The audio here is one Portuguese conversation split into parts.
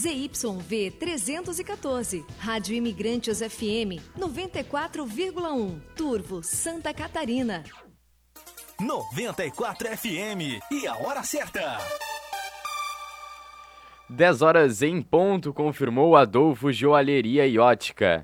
ZYV 314, Rádio Imigrantes FM 94,1, Turvo, Santa Catarina. 94 FM e a hora certa. 10 horas em ponto, confirmou Adolfo Joalheria e Ótica.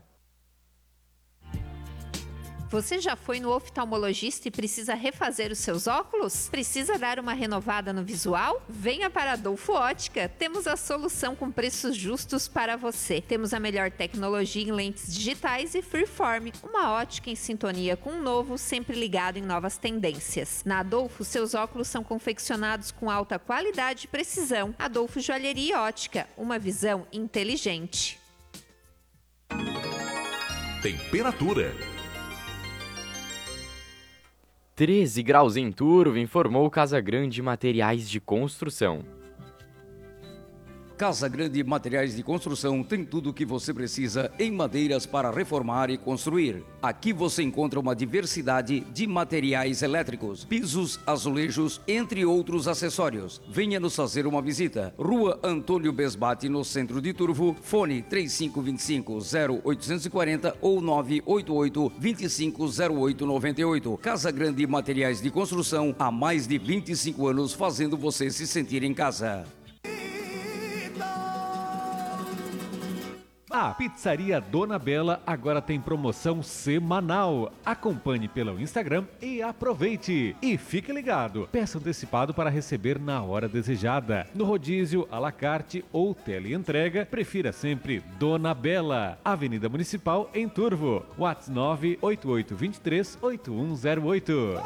Você já foi no oftalmologista e precisa refazer os seus óculos? Precisa dar uma renovada no visual? Venha para Adolfo Ótica. Temos a solução com preços justos para você. Temos a melhor tecnologia em lentes digitais e Freeform, uma ótica em sintonia com o novo, sempre ligado em novas tendências. Na Adolfo, seus óculos são confeccionados com alta qualidade e precisão. Adolfo Joalheria e Ótica, uma visão inteligente. Temperatura. 13 graus em Turvo, informou Casa Grande Materiais de Construção. Casa Grande Materiais de Construção tem tudo o que você precisa em madeiras para reformar e construir. Aqui você encontra uma diversidade de materiais elétricos, pisos, azulejos, entre outros acessórios. Venha nos fazer uma visita. Rua Antônio Besbate, no centro de Turvo. Fone 3525-0840 ou 988-250898. Casa Grande Materiais de Construção, há mais de 25 anos fazendo você se sentir em casa. A Pizzaria Dona Bela agora tem promoção semanal. Acompanhe pelo Instagram e aproveite. E fique ligado, peça antecipado para receber na hora desejada. No rodízio, à la carte ou teleentrega, prefira sempre Dona Bela. Avenida Municipal em Turvo. WhatsApp 988238108.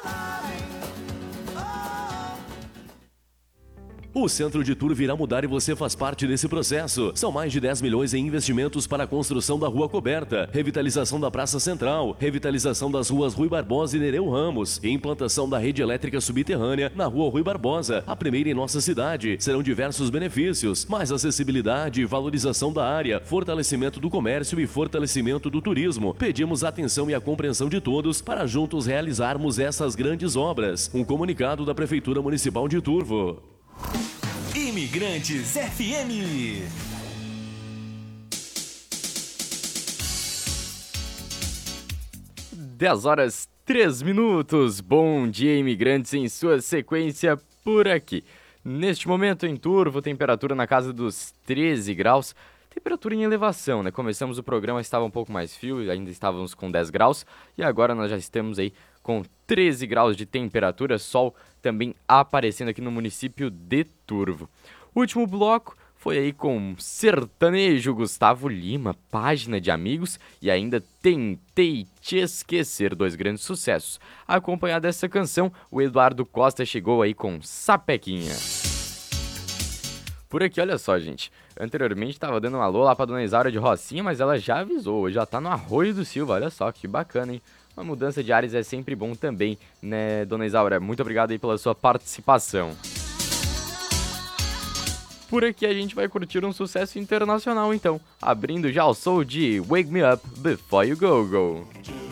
O Centro de Turvo irá mudar e você faz parte desse processo. São mais de 10 milhões em investimentos para a construção da Rua Coberta, revitalização da Praça Central, revitalização das ruas Rui Barbosa e Nereu Ramos e implantação da rede elétrica subterrânea na Rua Rui Barbosa, a primeira em nossa cidade. Serão diversos benefícios, mais acessibilidade, valorização da área, fortalecimento do comércio e fortalecimento do turismo. Pedimos a atenção e a compreensão de todos para juntos realizarmos essas grandes obras. Um comunicado da Prefeitura Municipal de Turvo. Imigrantes FM. Dez horas 3 minutos. Bom dia, imigrantes, em sua sequência por aqui. Neste momento em Turvo, temperatura na casa dos 13 graus. Temperatura em elevação, né? Começamos o programa, estava um pouco mais frio, ainda estávamos com 10 graus. E agora nós já estamos aí com 13 graus de temperatura, sol também aparecendo aqui no município de Turvo. O último bloco foi aí com Sertanejo, Gustavo Lima, Página de Amigos e ainda Tentei Te Esquecer, dois grandes sucessos. Acompanhado dessa canção, o Eduardo Costa chegou aí com Sapequinha. Por aqui, olha só, gente, anteriormente estava dando um alô lá pra Dona Isaura de Rocinha, mas ela já avisou, já tá no Arroio do Silva, olha só, que bacana, hein? Uma mudança de áreas é sempre bom também, né, Dona Isaura? Muito obrigado aí pela sua participação. Por aqui a gente vai curtir um sucesso internacional, então, abrindo já o som de Wake Me Up Before You Go Go.